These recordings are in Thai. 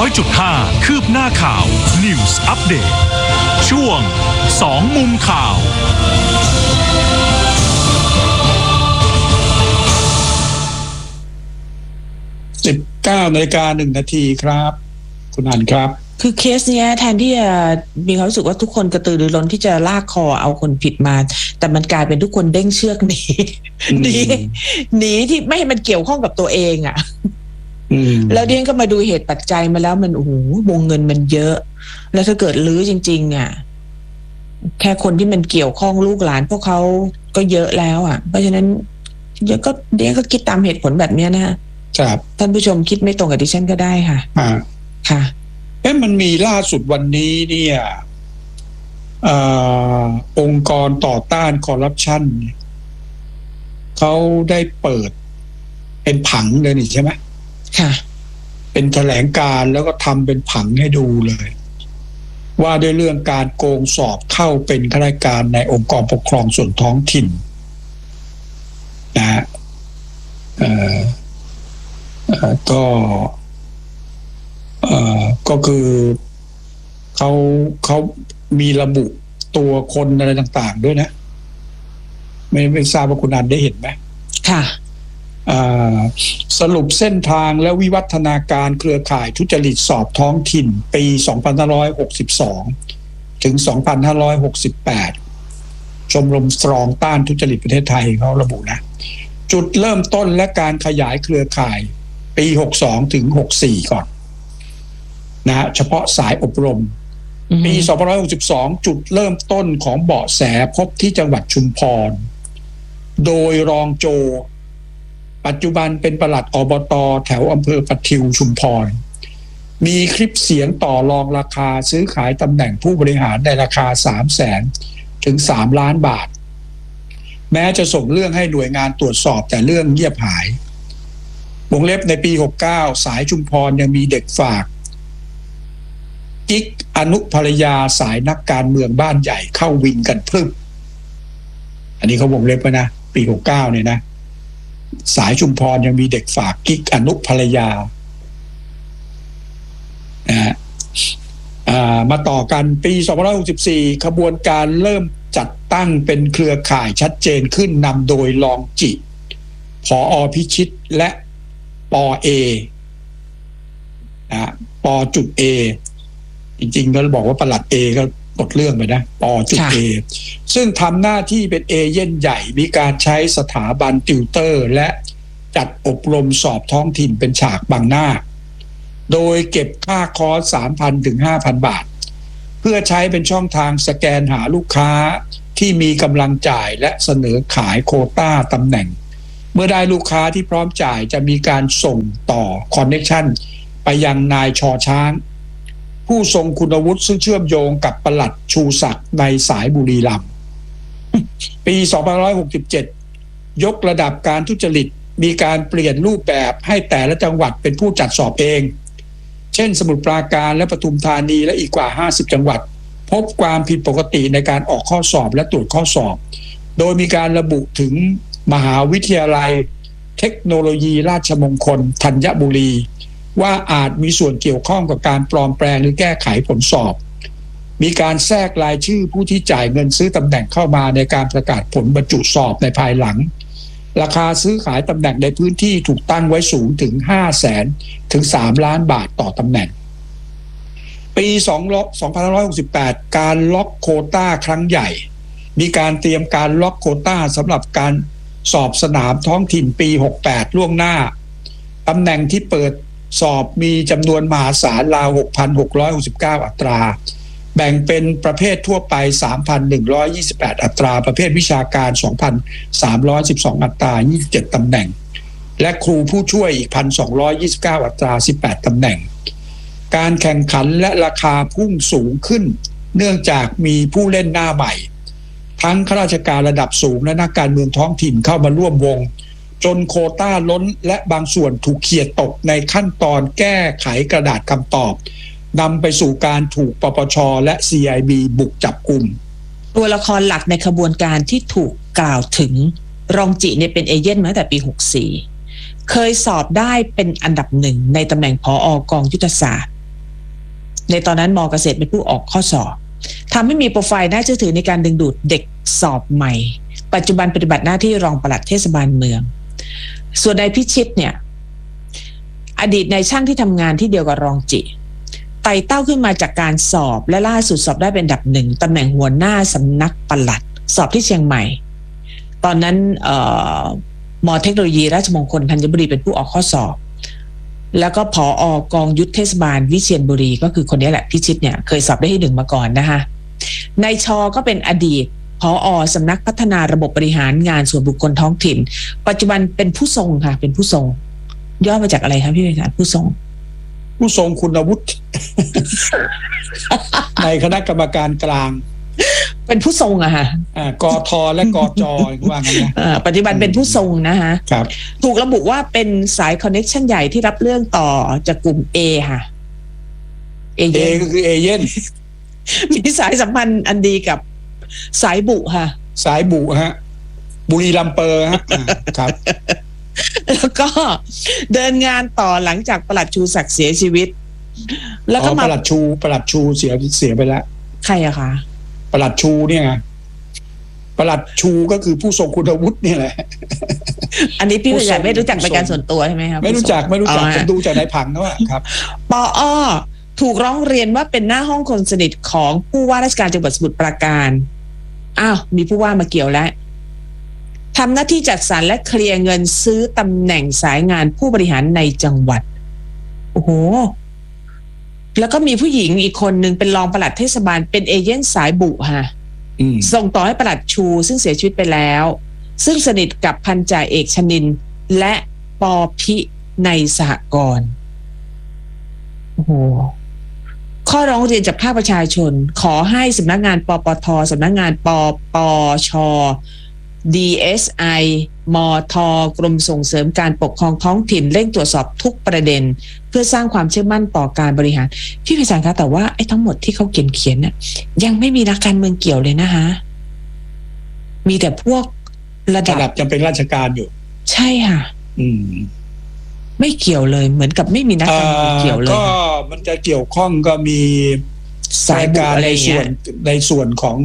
100.5 คืบหน้าข่าว News Update ช่วง2มุมข่าว 19:01 ครับคุณอันครับคือเคสเนี้ยแทนที่จะมีความรู้สึกว่าทุกคนกระตือรือร้นที่จะลากคอเอาคนผิดมาแต่มันกลายเป็นทุกคนเด้งเชือกหนีที่ไม่ให้มันเกี่ยวข้องกับตัวเองอ่ะแล้วเดียนก็มาดูเหตุปัจจัยมาแล้วมันโอ้โหวงเงินมันเยอะแล้วถ้าเกิดลื้อจริงๆอ่ะแค่คนที่มันเกี่ยวข้องลูกหลานพวกเขาก็เยอะแล้วอ่ะเพราะฉะนั้นเดียนก็คิดตามเหตุผลแบบเนี้ยนะครับท่านผู้ชมคิดไม่ตรงกับดิฉันก็ได้ค่ะค่ะมันมีล่าสุดวันนี้เนี่ยองค์กรต่อต้านคอร์รัปชันเขาได้เปิดเป็นผังเลยนี่ใช่ไหมค่ะเป็นแถลงการแล้วก็ทำเป็นผังให้ดูเลยว่าด้วยเรื่องการโกงสอบเข้าเป็นข้าราชการในองค์กรปกครองส่วนท้องถิ่นนะฮะก็คือเขามีระบุตัวคนอะไรต่างๆด้วยนะไม่ทราบว่าคุณอันได้เห็นไหมค่ะสรุปเส้นทางและวิวัฒนาการเครือข่ายทุจริตสอบท้องถิ่นปี2562ถึง2568ชมรมสตรองต้านทุจริตประเทศไทยเขาระบุนะจุดเริ่มต้นและการขยายเครือข่ายปี62ถึง64ก่อนนะเฉพาะสายอบรมปี2562จุดเริ่มต้นของเบาะแสพบที่จังหวัดชุมพรโดยรองโจปัจจุบันเป็นปลัดอบต.แถวอำเภอปะทิวชุมพรมีคลิปเสียงต่อรองราคาซื้อขายตำแหน่งผู้บริหารในราคา 300,000 ถึง 3 ล้านบาทแม้จะส่งเรื่องให้หน่วยงานตรวจสอบแต่เรื่องเงียบหายวงเล็บในปี69สายชุมพรยังมีเด็กฝากกิ๊กอนุภรรยาสายนักการเมืองบ้านใหญ่เข้าวินกันพรึบอันนี้เขาวงเล็บไว้นะปี69เนี่ยนะสายชุมพรยังมีเด็กฝากกิ๊กอนุภรรยามาต่อกันปี2564ขบวนการเริ่มจัดตั้งเป็นเครือข่ายชัดเจนขึ้นนำโดยรองจิผอ.พิชิตและปอเอปอจุดเอจริงๆก็บอกว่าปลัดเอก็กดเรื่องไปนะปอจุดเอซึ่งทำหน้าที่เป็นเอเย่นใหญ่มีการใช้สถาบันติวเตอร์และจัดอบรมสอบท้องถิ่นเป็นฉากบังหน้าโดยเก็บค่าคอร์ส 3,000 ถึง 5,000 บาทเพื่อใช้เป็นช่องทางสแกนหาลูกค้าที่มีกำลังจ่ายและเสนอขายโควต้าตำแหน่งเมื่อได้ลูกค้าที่พร้อมจ่ายจะมีการส่งต่อคอนเนคชั่นไปยังนายชอช้างผู้ทรงคุณวุฒิซึ่งเชื่อมโยงกับปลัดชูศักดิ์ในสายบุรีรัมย์ปี2567ยกระดับการทุจริตมีการเปลี่ยนรูปแบบให้แต่ละจังหวัดเป็นผู้จัดสอบเองเช่นสมุทรปราการและปทุมธานีและอีกกว่า50จังหวัดพบความผิดปกติในการออกข้อสอบและตรวจข้อสอบโดยมีการระบุถึงมหาวิทยาลัยเทคโนโลยีราชมงคลธัญบุรีว่าอาจมีส่วนเกี่ยวข้องกับการปลอมแปลงหรือแก้ไขผลสอบมีการแทรกรายชื่อผู้ที่จ่ายเงินซื้อตำแหน่งเข้ามาในการประกาศผลบรรจุสอบในภายหลังราคาซื้อขายตำแหน่งในพื้นที่ถูกตั้งไว้สูงถึง 500,000 ถึง 3 ล้านบาทต่อตำแหน่งปี2568การล็อกโควต้าครั้งใหญ่มีการเตรียมการล็อกโควต้าสำหรับการสอบสนามท้องถิ่นปี68ล่วงหน้าตำแหน่งที่เปิดสอบมีจำนวนมหาศาลราว 6,669 อัตราแบ่งเป็นประเภททั่วไป 3,128 อัตราประเภทวิชาการ 2,312 อัตรา27ตำแหน่งและครูผู้ช่วยอีก 1,229 อัตรา18ตำแหน่งการแข่งขันและราคาพุ่งสูงขึ้นเนื่องจากมีผู้เล่นหน้าใหม่ทั้งข้าราชการระดับสูงและนักการเมืองท้องถิ่นเข้ามาร่วมวงจนโควต้าล้นและบางส่วนถูกเขี่ยตกในขั้นตอนแก้ไขกระดาษคำตอบนำไปสู่การถูกปปช.และ CIB บุกจับกุมตัวละครหลักในขบวนการที่ถูกกล่าวถึงรองจิเนี่ยเป็นเอเย่นมาตั้งแต่ปี64เคยสอบได้เป็นอันดับหนึ่งในตำแหน่งผอ.กองยุทธศาสตร์ในตอนนั้นม.เกษตรเป็นผู้ออกข้อสอบทำให้มีโปรไฟล์น่าเชื่อถือในการดึงดูดเด็กสอบใหม่ปัจจุบันปฏิบัติหน้าที่รองปลัดเทศบาลเมืองส่วนนายพิชิตเนี่ยอดีตนายช่างที่ทำงานที่เดียวกับรองจิไต่เต้าขึ้นมาจากการสอบและล่าสุดสอบได้เป็นอันดับ1ตำแหน่งหัวหน้าสำนักปลัดสอบที่เชียงใหม่ตอนนั้นม.เทคโนโลยีราชมงคลธัญบุรีเป็นผู้ออกข้อสอบแล้วก็ผอกองยุทธเทศบาลวิเชียรบุรีก็คือคนนี้แหละพิชิตเนี่ยเคยสอบได้ที่1มาก่อนนะคะนายชอก็เป็นอดีตผอ.สำนักพัฒนาระบบบริหารงานส่วนบุคคลท้องถิ่นปัจจุบันเป็นผู้ทรงค่ะเป็นผู้ทรงย่อมาจากอะไรครับพี่วิชาผู้ทรงคุณวุฒิ ในคณะกรรมการกลางเป็นผู้ทรงอะค่ะกทและกจว่างั้นนะปัจจุบันเป็นผู้ทรงนะคะครับถูกระบุว่าเป็นสายคอนเนคชั่นใหญ่ที่รับเรื่องต่อจากกลุ่ม A ค่ะ A ก็คือเอเย่นมีสายสัมพันธ์อันดีกับสายบุค่ะสายบุฮะบุรีรัมย์เปอร์ฮะครับแล้วก็เดินงานต่อหลังจากปลัดชูศักดิ์เสียชีวิตแล้วก็มาปลัดชูเสียไปแล้วใครอะคะปลัดชูเนี่ยไงปลัดชูก็คือผู้ทรงคุณวุฒิเนี่ยแหละอันนี้พี่ใหญ่ไม่รู้จักเป็นการส่วนตัวใช่ไหมครับไม่รู้จักผมดูจากในผังนะว่าครับปอ.ถูกร้องเรียนว่าเป็นหน้าห้องคนสนิทของผู้ว่าราชการจังหวัดสมุทรปราการมีผู้ว่ามาเกี่ยวแล้วทำหน้าที่จัดสรรและเคลียร์เงินซื้อตำแหน่งสายงานผู้บริหารในจังหวัดโอ้โหแล้วก็มีผู้หญิงอีกคนนึงเป็นรองปลัดเทศบาลเป็นเอเย่นสายบุค่ะส่งต่อให้ปลัดชูซึ่งเสียชีวิตไปแล้วซึ่งสนิทกับพันจ่าเอกชนินทร์และปอพิในสหกรณ์โอ้โหข้อร้องเรียนจากภาคประชาชนขอให้สำนักงานปปทสำนักงานปปชDSI มท.กรมส่งเสริมการปกครองท้องถิ่นเร่งตรวจสอบทุกประเด็นเพื่อสร้างความเชื่อมั่นต่อการบริหารพี่ไพศาลคะแต่ว่าไอ้ทั้งหมดที่เขาเขียนน่ะยังไม่มีนักการเมืองเกี่ยวเลยนะคะมีแต่พวกระดับยังเป็นราชการอยู่ใช่ค่ะไม่เกี่ยวเลยเหมือนกับไม่มีนักการเมืองเกี่ยวเลยก็มันจะเกี่ยวข้องก็มีสายการในส่วนของ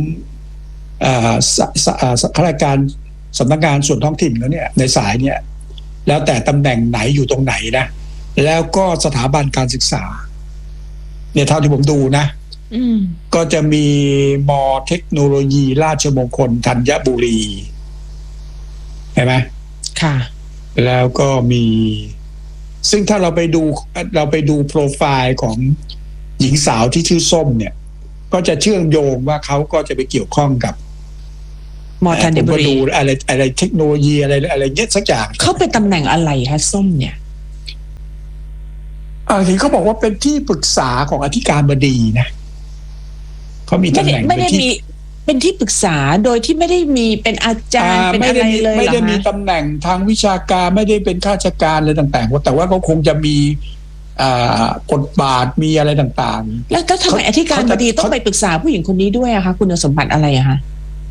ข้าราชการสำนักงานส่วนท้องถิ่นแล้วเนี่ยในสายเนี่ยแล้วแต่ตำแหน่งไหนอยู่ตรงไหนนะแล้วก็สถาบันการศึกษาเนี่ยเท่าที่ผมดูนะก็จะมีม.เทคโนโลยีราชมงคลธัญบุรีเห็นไหมค่ะแล้วก็มีซึ่งถ้าเราไปดูโปรไฟล์ของหญิงสาวที่ชื่อส้มเนี่ยก็จะเชื่อมโยงว่าเขาก็จะไปเกี่ยวข้องกับม.ธัญบุรีอะไรเทคโนโลยีอะไรเงี้ยสักอย่างเขาเป็นตำแหน่งอะไรคะส้มเนี่ยเห็นเขาบอกว่าเป็นที่ปรึกษาของอธิการบดีนะเขามีตำแหน่งไม่ได้มีเป็นที่ปรึกษาโดยที่ไม่ได้มีเป็นอาจารย์เป็นอะไรเลยไม่ได้มีตำแหน่งทางวิชาการไม่ได้เป็นข้าราชการอะไรต่างๆแต่ว่าเขาคงจะมีบทบาทมีอะไรต่างๆแล้วทำไมอธิการบดีต้องไปปรึกษาผู้หญิงคนนี้ด้วยอะคะคุณสมบัติอะไรอะคะ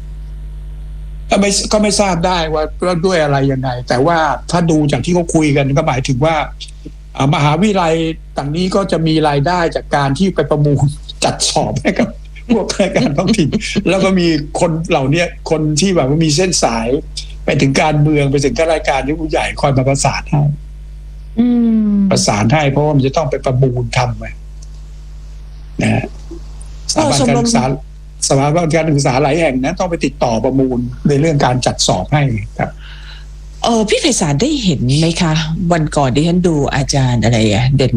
ก็ไม่ทราบได้ว่าด้วยอะไรยังไงแต่ว่าถ้าดูจากที่เขาคุยกันก็หมายถึงว่ามหาวิทยาลัยต่างนี้ก็จะมีรายได้จากการที่ไปประมูลจัดสอบให้กับพวกข้าราชการท้องถิ่นแล้วก็มีคนเหล่านี้คนที่แบบว่ามีเส้นสายไปถึงการเมืองไปถึงข้าราชการที่ผู้ใหญ่คอยมาประสานให้ประสานให้เพราะว่ามันจะต้องไปประมูลทำไปนะสถาบันการศึกษาสถาบันการศึกษาหลายแห่งนะต้องไปติดต่อประมูลในเรื่องการจัดสอบให้ครับพี่ไพศาลได้เห็นไหมคะวันก่อนที่ฉันดูอาจารย์อะไรเด่น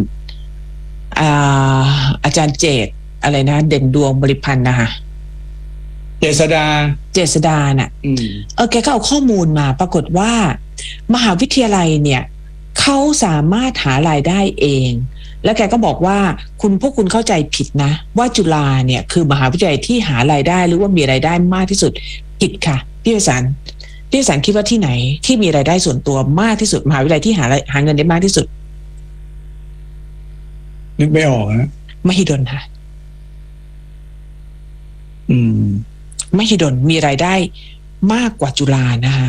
อาจารย์เจตอะไรนะเด่นดวงบริพันธ์นะคะเจษดาน่ะแกก็เอาข้อมูลมาปรากฏว่ามหาวิทยาลัยเนี่ยเขาสามารถหารายได้เองแล้วแกก็บอกว่าพวกคุณเข้าใจผิดนะว่าจุฬาเนี่ยคือมหาวิทยาลัยที่หารายได้หรือว่ามีรายได้มากที่สุดผิดค่ะพี่ไพศาลคิดว่าที่ไหนที่มีรายได้ส่วนตัวมากที่สุดมหาวิทยาลัยที่หาเงินได้มากที่สุดนึกไม่ออกนะมหิดลค่ะมหิดลมีรายได้มากกว่าจุฬานะคะ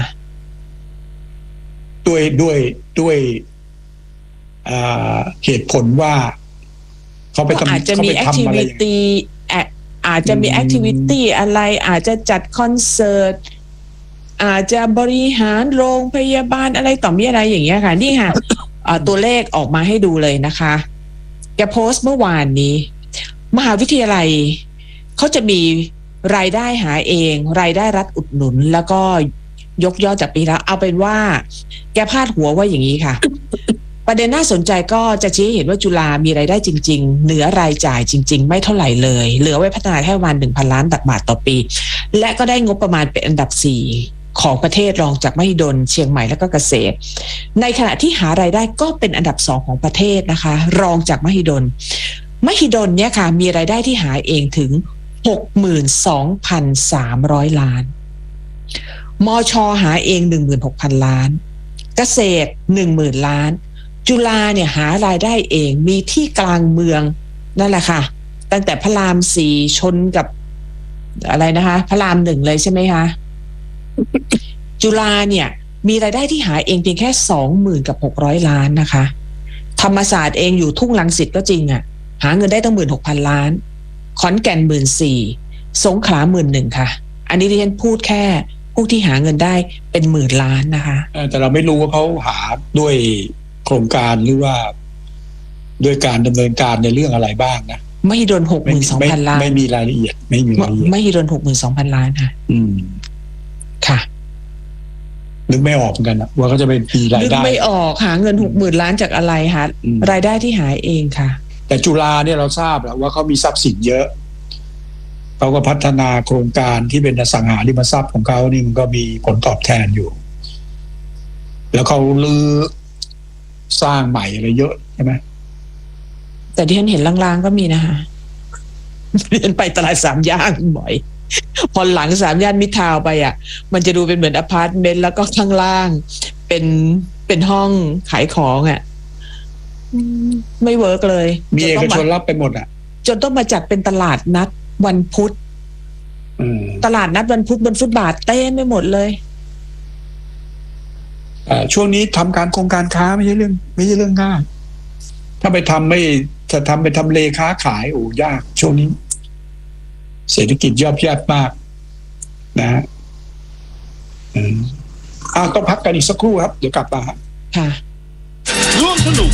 ด้วยเหตุผลว่าเขาไปทำอาจจะมีแอคทิวิตี้อาจจะมีแอคทิวิตี้อะไรอาจจะจัดคอนเสิร์ตอาจจะบริหารโรงพยาบาลอะไรต่อมีอะไรอย่างเงี้ยค่ะนี่ค่ะ ตัวเลขออกมาให้ดูเลยนะคะแกโพสต์เมื่อวานนี้มหาวิทยาลัยเขาจะมีรายได้หาเองรายได้รัฐอุดหนุนแล้วก็ยกยอดจากปีแล้วเอาเป็นว่าแกพาดหัวว่าอย่างนี้ค่ะ ประเด็นน่าสนใจก็จะชี้เห็นว่าจุฬามีรายได้จริงๆเหนือรายจ่ายจริงๆไม่เท่าไหร่เลยเหลือไว้พัฒนาแค่ประมาณ 1,000 ล้านบาทต่อปีและก็ได้งบประมาณเป็นอันดับ4ของประเทศรองจากมหิดลเชียงใหม่และก็เกษตรในขณะที่หารายได้ก็เป็นอันดับ2ของประเทศนะคะรองจากมหิดลเนี่ยค่ะมีรายได้ที่หาเองถึง 62,300 ล้านมช.หาเอง 16,000 ล้านเกษตร 10,000 ล้านจุฬาเนี่ยหารายได้เองมีที่กลางเมืองนั่นแหละค่ะตั้งแต่พระราม4ชนกับอะไรนะคะพระราม1เลยใช่ไหมคะจุฬาเนี่ยมีรายได้ที่หาเองเพียงแค่ 20,600 ล้านนะคะธรรมศาสตร์เองอยู่ทุ่งรังสิตก็จริงอ่ะหาเงินได้ตั้ง 16,000 ล้านขอนแก่น 14,000 สงขลา 11,000 ค่ะอันนี้ดิฉันพูดแค่ผู้ที่หาเงินได้เป็น10,000 ล้านนะคะแต่เราไม่รู้ว่าเขาหาด้วยโครงการหรือว่าด้วยการดำเนินการในเรื่องอะไรบ้างนะไม่โดน 62,000 ล้านไม่มีรายละเอียดไม่โดน 62,000 ล้านค่ะค่ะนึกไม่ออกเหมือนกันนะว่าเขาจะเป็นปีรายได้นึกไม่ออกหาเงิน 60,000 ล้านจากอะไรคะรายได้ที่หาเองค่ะแต่จุฬาเนี่ยเราทราบแล้วว่าเขามีทรัพย์สินเยอะเขาก็พัฒนาโครงการที่เป็นอสังหาริมทรัพย์ของเขานี่มันก็มีผลตอบแทนอยู่แล้วเขาลื้อสร้างใหม่อะไรเยอะใช่ไหมแต่ที่ฉันเห็นลางๆก็มีนะคะเดินไปตลาด3 ย่านบ่อยพอหลัง3 ย่านมิตรทาวน์ไปอ่ะมันจะดูเป็นเหมือนอพาร์ตเมนต์แล้วก็ข้างล่างเป็นห้องขายของอ่ะไม่เวิร์กเลยมีเอกชนรับไปหมดอ่ะจนต้องมาจัดเป็นตลาดนัดวันพุธตลาดนัดวันพุธบนฟุตบาทเต้นไม่หมดเลยช่วงนี้ทำโครงการค้าไม่ใช่เรื่องง่ายถ้าไปทำเลค้าขายโอ้ยากช่วงนี้เศรษฐกิจย่อมแย่มากนะฮะต้องพักกันอีกสักครู่ครับเดี๋ยวกลับมาค่ะร่วมสนุก